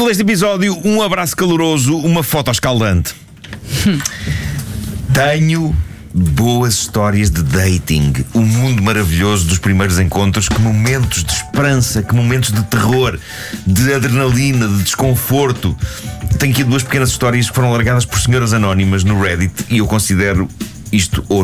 Título deste episódio: um abraço caloroso, uma foto escaldante. Tenho boas histórias de dating. O mundo maravilhoso dos primeiros encontros. Que momentos de esperança, que momentos de terror, de adrenalina, de desconforto. Tenho aqui duas pequenas histórias que foram largadas por senhoras anónimas no Reddit e eu considero isto ouro.